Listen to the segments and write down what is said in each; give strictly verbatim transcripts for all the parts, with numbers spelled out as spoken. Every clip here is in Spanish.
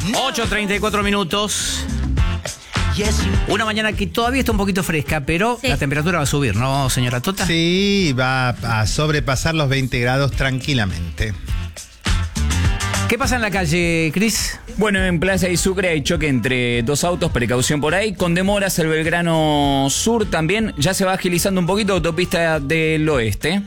ocho treinta y cuatro minutos. Una mañana que todavía está un poquito fresca, pero sí, la temperatura va a subir, ¿no, señora Tota? Sí, va a sobrepasar los veinte grados tranquilamente. ¿Qué pasa en la calle, Cris? Bueno, en Plaza y Sucre hay choque entre dos autos, precaución por ahí. Con demoras el Belgrano Sur también. Ya se va agilizando un poquito autopista del oeste.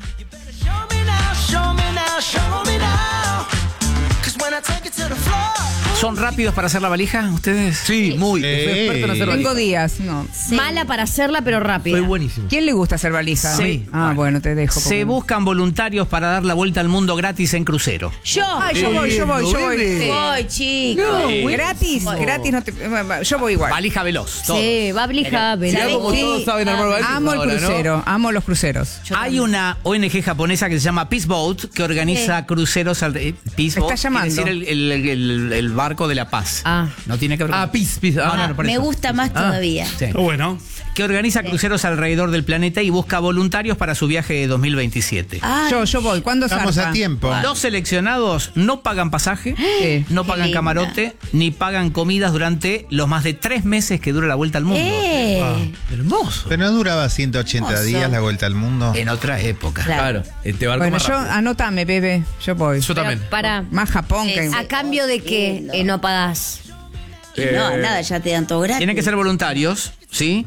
¿Son rápidos para hacer la valija ustedes? Sí, muy. Eh, Soy experto en hacer valija. Tengo días, no. Sí. Mala para hacerla, pero rápida. Soy buenísimo. ¿Quién le gusta hacer valija? Sí. Ah, bueno, te dejo. Se porque- buscan voluntarios para dar la vuelta al mundo gratis en crucero. Yo. Ay, yo voy, yo voy, yo voy. Sí. Voy, chicos. No, Sí. gratis, gratis no te... Yo voy igual. Valija veloz, todo. Sí, va valija, Mirá ¿sabes como qué? todos saben armar valija Amo el ahora, ¿no? crucero, amo los cruceros. Yo Hay también. una O N G japonesa que se llama Peace Boat que organiza Sí. cruceros al eh, Peace Me Boat, está llamando. quiere decir el, el- el- el barco de la paz. Ah. No tiene que ver con... Ah, pis, pis. Ah, No, no, no, por Me eso. gusta más Ah. todavía. Sí. bueno. Que organiza cruceros alrededor del planeta y busca voluntarios para su viaje de dos mil veintisiete. Ay, Yo, yo voy. ¿Cuándo Estamos zarpa? a tiempo. Los seleccionados no pagan pasaje, Sí. no Qué pagan linda. camarote, ni pagan comidas durante los más de tres meses que dura la vuelta al mundo. Eh. Hermoso. Pero no duraba ciento ochenta Hermoso. días la vuelta al mundo. En otra época. Claro. Claro, este barco Bueno, más yo, rápido. anótame, bebé. Yo voy. Yo también. Para. Más Japón que... ¿A cambio de que eh, no pagás? Eh, No, nada, ya te dan todo gratis. Tienen que ser voluntarios, ¿sí?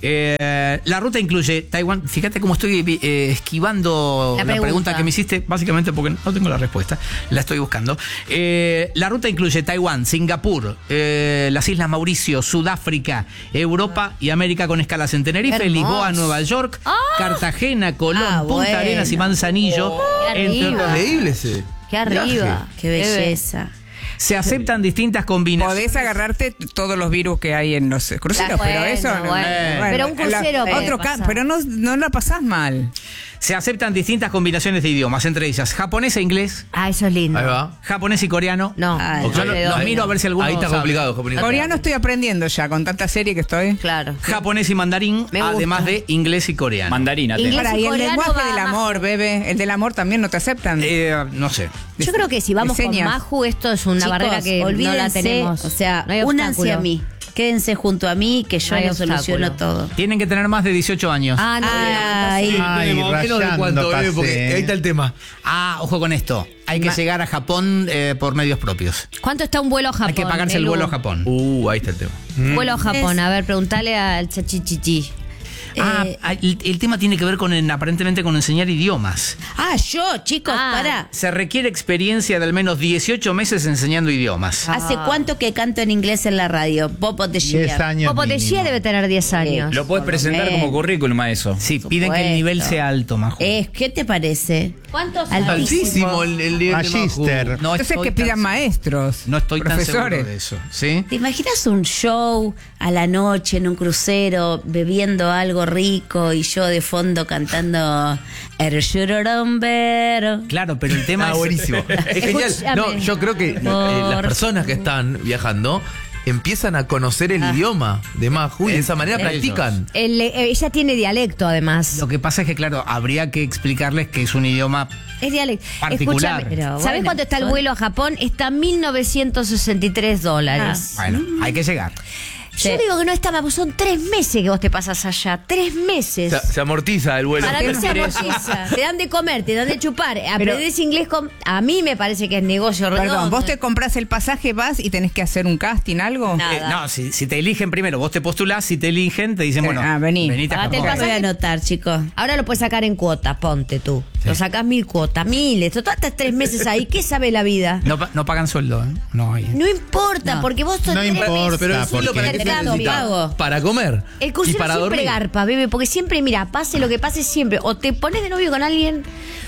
Eh, la ruta incluye Taiwán. Fíjate cómo estoy eh, esquivando La la pregunta. pregunta que me hiciste, básicamente porque no tengo la respuesta. La estoy buscando. Eh, la ruta incluye Taiwán, Singapur, eh, las Islas Mauricio, Sudáfrica, Europa y América con escalas en Tenerife, Hermoso. Lisboa, Nueva York, Ah. Cartagena, Colón, Ah, Punta bueno. Arenas y Manzanillo, Qué entre arriba. otros. Increíble ese. Qué arriba. Qué belleza. Se aceptan distintas combinaciones. Podés agarrarte t- todos los virus que hay en los cruceros, Está pero bueno, eso no. bueno. Pero un crucero la- puede otro ca- pasar. pero no, no la pasás mal. Se aceptan distintas combinaciones de idiomas, entre ellas japonés e inglés, Ah, eso es lindo. Ahí va. japonés y coreano. No. Ah, Yo no lo- le los doy. miro a ver si alguno Ahí está sabe. complicado, japonés. Coreano estoy aprendiendo ya, con tanta serie que estoy. Claro. Japonés y mandarín, Me gusta. además de inglés y coreano. Mandarina. Inglés. tenés. Ahora, y el coreano lenguaje va del más- amor, bebé. El del amor también no te aceptan. Eh, no sé. Yo creo que si vamos de con señas. Maju, esto es una Chicos, barrera que olvídense, no la tenemos. o sea, No hay únanse obstáculo. a mí. Quédense junto a mí que yo No hay les soluciono obstáculo. todo. Tienen que tener más de dieciocho años. Ah, Ah, no. Ay, Ay, Menos de rayando cuánto, bebé, porque pasé. ahí está el tema. ojo con esto. Hay que Ma- llegar a Japón eh, por medios propios. ¿Cuánto está un vuelo a Japón? Hay que pagarse el Nelu? vuelo a Japón. Uh, ahí está el tema. Vuelo a Japón. A ver, preguntale al chachichichi. Ah, eh, el, el tema tiene que ver con en- aparentemente con enseñar idiomas. Ah, yo, chicos, Ah. pará. Se requiere experiencia de al menos dieciocho meses enseñando idiomas. ¿Hace cuánto que canto en inglés en la radio? Popo de diez años Popo de mínimo. debe tener diez años. Lo puedes Por lo presentar menos. como currículum a eso. Sí, piden que el nivel sea alto, Majo. Eh, ¿Qué te parece? ¿Cuántos Altísimo. Altísimo el, el nivel de Magister. Majo. No Entonces estoy que pidan tan- maestros. No estoy tan seguro profesores. de eso. ¿Sí? ¿Te imaginas un show a la noche en un crucero bebiendo algo rico y yo de fondo cantando El Shurorombero? Claro, pero el tema Ah, es... buenísimo. Es genial. No, Escúchame. yo creo que eh, las Por- personas que están viajando empiezan a conocer el idioma de Maju y de esa manera Eso. practican. El- eh, ella tiene dialecto, además. Lo que pasa es que, claro, habría que explicarles que es un idioma... Es dialecto. Particular. Escúchame, Pero ¿sabes bueno, cuánto está el son- vuelo a Japón? Está mil novecientos sesenta y tres dólares. Bueno, hay que llegar. Yo digo que no está mal, son tres meses que vos te pasas allá. Tres meses. Se, se amortiza el vuelo. Para mí se amortiza. Te dan de comer, te dan de chupar. Aprendés inglés con... A mí me parece que es negocio redondo. Perdón, vos te compras el pasaje, vas y tenés que hacer un casting, algo. Nada. Eh, no, si, si te eligen primero, vos te postulás, si te eligen, te dicen, Sí, bueno, ah, vení. venite a Pagate el Ya Japón. me voy a anotar, chicos. Ahora lo puedes sacar en cuota, ponte tú. Lo sacás mil cuotas, miles. Total, estás tres meses ahí. ¿Qué sabe la vida? No, pa- no pagan sueldo, ¿eh? No hay. No importa, No. porque vos sos No tres importa, meses. Pero el porque- sueldo para qué se Intercambio. necesita? Pago. Para comer. El y crucero para siempre dormir. garpa, bebé, porque siempre, mira, pase lo que pase siempre. O te pones de novio con alguien,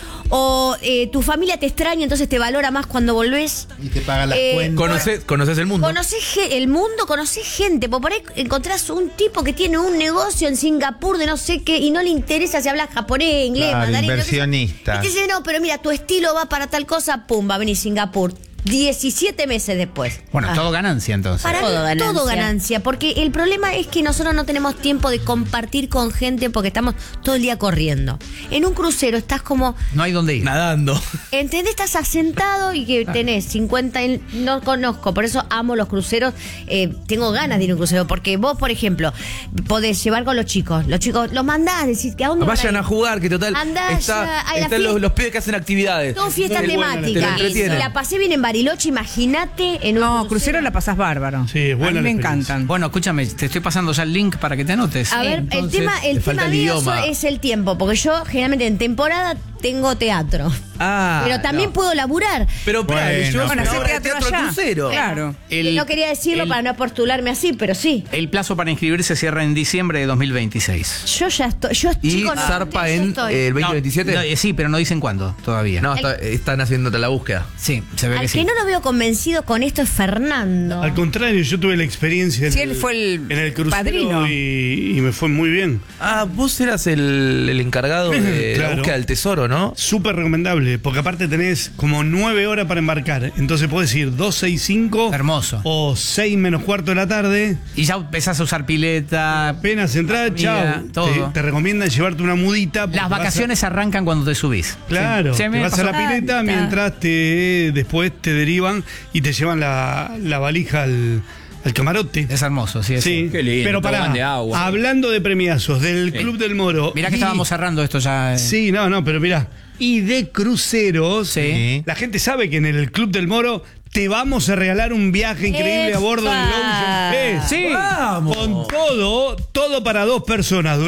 o eh, tu familia te extraña, entonces te valora más cuando volvés. Y te pagan las Eh, cuentas. Conoces, conoces el mundo. Conoces ge- el mundo, conoces gente. Porque por ahí encontrás un tipo que tiene un negocio en Singapur de no sé qué y no le interesa si hablas japonés, inglés, Claro, mandarín. lo que sea. inversionista. Y te dice, no, pero mira, tu estilo va para tal cosa, pum, va a venir Singapur. diecisiete meses después. Bueno, Ah. todo ganancia entonces. Para Todo mí, ganancia. todo ganancia, porque el problema es que nosotros no tenemos tiempo de compartir con gente porque estamos todo el día corriendo. En un crucero estás como, No hay dónde ir. Nadando. ¿entendés? Estás asentado y que tenés cincuenta, en- no conozco, por eso amo los cruceros, eh, tengo ganas de ir a un crucero, porque vos, por ejemplo, podés llevar con los chicos, los chicos los mandás, decís que a dónde van Vayan ir? a jugar, que total. Andá está, ya a la están los, fiesta. los pibes que hacen actividades. Todo fiesta Muy buena la temática. Te lo entretienen. La pasé bien en Bariloche, imagínate en un No, crucero la pasás bárbaro. Sí, es buena A mí me la experiencia. encantan. Bueno, escúchame, te estoy pasando ya el link para que te anotes. A ver, el Entonces, tema, el le falta tema el mío idioma. so- es el tiempo, porque yo generalmente en temporada tengo teatro. Ah, pero también no. puedo laburar. Pero Bueno. claro, yo Bueno, una hacer obra de teatro teatro allá. crucero. Claro. el- no quería decirlo el- para no postularme así, pero sí. El plazo para inscribirse cierra en diciembre de dos mil veintiséis. Yo ya estoy. Yo, Y chico, no, zarpa yo en estoy. eh, el veinte veintisiete. No, eh, sí, pero no dicen cuándo todavía. No, está- están haciéndote la búsqueda. Sí, se ve Al que que sí. no lo veo convencido con esto es Fernando. Al contrario, yo tuve la experiencia en, Sí, él fue el en el crucero padrino. y, y me fue muy bien. Ah, vos eras el, el encargado de la Claro. búsqueda del tesoro, ¿no? Súper recomendable, porque aparte tenés como nueve horas para embarcar. Entonces podés ir doce y cinco. Hermoso. O seis menos cuarto de la tarde. Y ya empezás a usar pileta. Apenas entrar, Comida, chao. todo. Te, te recomiendan llevarte una mudita. porque Las vas a- vacaciones arrancan cuando te subís. Claro, Sí, te me vas pasó. a la pileta Ah, mientras te después te derivan y te llevan la, la valija al, al camarote. Es hermoso, sí. es- Sí, Qué lindo, pero pará, tobogán de agua. hablando de premiazos del Sí. Club del Moro. Mirá que y- estábamos cerrando esto ya. eh. Sí, no, no, pero mirá. Y de cruceros, Sí. la gente sabe que en el Club del Moro te vamos a regalar un viaje increíble a bordo del ¡Epa! Ocean Fest. Sí. Con todo, todo para dos personas.